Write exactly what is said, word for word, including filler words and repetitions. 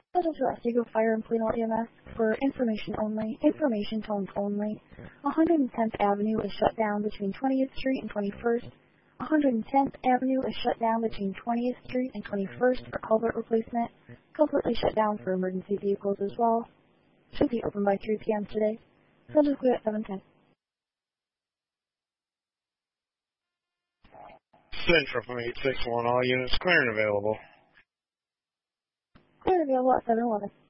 Central to Otsego Fire and Plano E M S for information only, information tones only. one hundred tenth Avenue is shut down between twentieth Street and twenty-first. one hundred tenth Avenue is shut down between twentieth Street and twenty-first for culvert replacement. Completely shut down for emergency vehicles as well. Should be open by three p m today. Central clear at seven ten. Central from eight six one, all units clear and available. Clear and available at seven eleven.